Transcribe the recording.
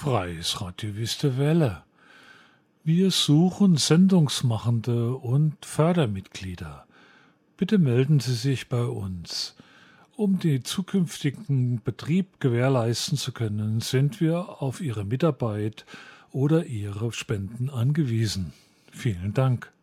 Freies Radio Wüste Welle. Wir suchen Sendungsmachende und Fördermitglieder. Bitte melden Sie sich bei uns. Um den zukünftigen Betrieb gewährleisten zu können, sind wir auf Ihre Mitarbeit oder Ihre Spenden angewiesen. Vielen Dank.